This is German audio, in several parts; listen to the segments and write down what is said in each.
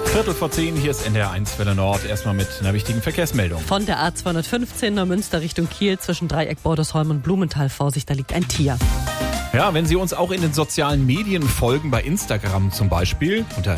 10:15, hier ist NDR 1 Welle Nord. Erstmal mit einer wichtigen Verkehrsmeldung. Von der A215 Neumünster Richtung Kiel zwischen Dreieck Bordesholm und Blumenthal. Vorsicht, da liegt ein Tier. Ja, wenn Sie uns auch in den sozialen Medien folgen, bei Instagram zum Beispiel, unter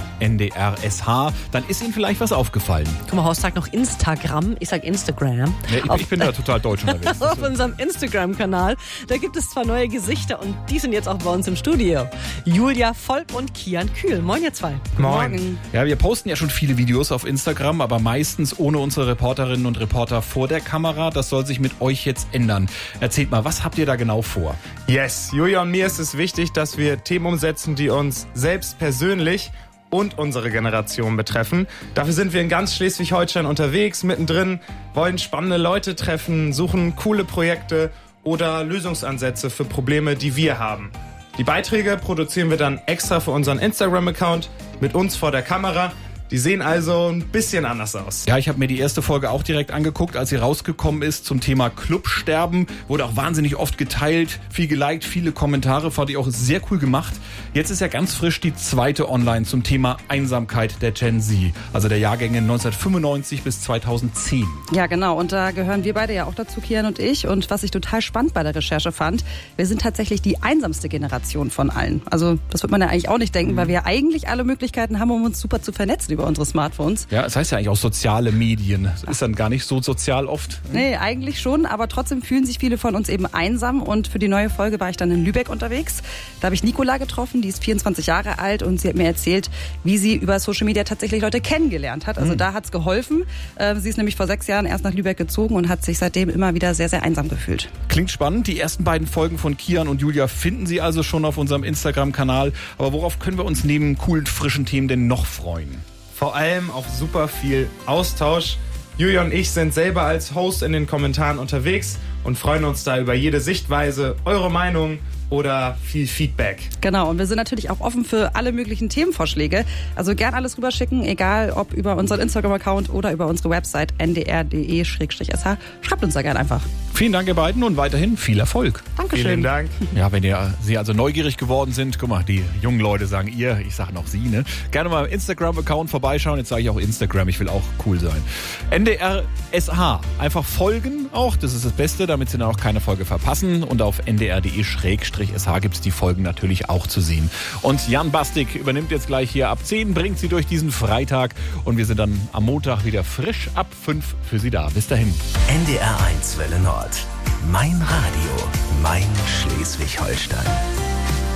NDRSH, dann ist Ihnen vielleicht was aufgefallen. Guck mal, Horst sagt noch Instagram. Ich sag Instagram. Ja, ich bin da total deutsch unterwegs. Auf unserem Instagram-Kanal, da gibt es 2 neue Gesichter und die sind jetzt auch bei uns im Studio. Julia Volk und Kian Kühl. Moin, ihr zwei. Moin. Ja, wir posten ja schon viele Videos auf Instagram, aber meistens ohne unsere Reporterinnen und Reporter vor der Kamera. Das soll sich mit euch jetzt ändern. Erzählt mal, was habt ihr da genau vor? Yes, Julia und mir ist es wichtig, dass wir Themen umsetzen, die uns selbst persönlich und unsere Generation betreffen. Dafür sind wir in ganz Schleswig-Holstein unterwegs, mittendrin, wollen spannende Leute treffen, suchen coole Projekte oder Lösungsansätze für Probleme, die wir haben. Die Beiträge produzieren wir dann extra für unseren Instagram-Account mit uns vor der Kamera. Die sehen also ein bisschen anders aus. Ja, ich habe mir die erste Folge auch direkt angeguckt, als sie rausgekommen ist zum Thema Clubsterben. Wurde auch wahnsinnig oft geteilt, viel geliked, viele Kommentare, fand ich auch sehr cool gemacht. Jetzt ist ja ganz frisch die zweite online zum Thema Einsamkeit der Gen Z, also der Jahrgänge 1995 bis 2010. Ja, genau. Und da gehören wir beide ja auch dazu, Kian und ich. Und was ich total spannend bei der Recherche fand, wir sind tatsächlich die einsamste Generation von allen. Also das wird man ja eigentlich auch nicht denken, weil wir eigentlich alle Möglichkeiten haben, um uns super zu vernetzen über unsere Smartphones. Ja, es heißt ja eigentlich auch soziale Medien. Das ist dann gar nicht so sozial oft. Nee, eigentlich schon, aber trotzdem fühlen sich viele von uns eben einsam. Und für die neue Folge war ich dann in Lübeck unterwegs. Da habe ich Nicola getroffen, die ist 24 Jahre alt und sie hat mir erzählt, wie sie über Social Media tatsächlich Leute kennengelernt hat. Also da hat es geholfen. Sie ist nämlich vor 6 Jahren erst nach Lübeck gezogen und hat sich seitdem immer wieder sehr, sehr einsam gefühlt. Klingt spannend. Die ersten beiden Folgen von Kian und Julia finden Sie also schon auf unserem Instagram-Kanal. Aber worauf können wir uns neben coolen, frischen Themen denn noch freuen? Vor allem auf super viel Austausch. Julia und ich sind selber als Host in den Kommentaren unterwegs und freuen uns da über jede Sichtweise, eure Meinung oder viel Feedback. Genau, und wir sind natürlich auch offen für alle möglichen Themenvorschläge. Also gern alles rüberschicken, egal ob über unseren Instagram-Account oder über unsere Website ndr.de/sh. Schreibt uns da gern einfach. Vielen Dank, ihr beiden, und weiterhin viel Erfolg. Dankeschön. Vielen Dank. Ja, wenn Sie also neugierig geworden sind, guck mal, die jungen Leute sagen ihr, ich sage noch Sie, ne? Gerne mal im Instagram-Account vorbeischauen. Jetzt sage ich auch Instagram, ich will auch cool sein. NDRSH. Einfach folgen auch, das ist das Beste, damit Sie dann auch keine Folge verpassen. Und auf ndr.de/SH gibt es die Folgen natürlich auch zu sehen. Und Jan Bastik übernimmt jetzt gleich hier ab 10, bringt Sie durch diesen Freitag. Und wir sind dann am Montag wieder frisch ab 5 für Sie da. Bis dahin. NDR 1 Welle Nord. Mein Radio, mein Schleswig-Holstein.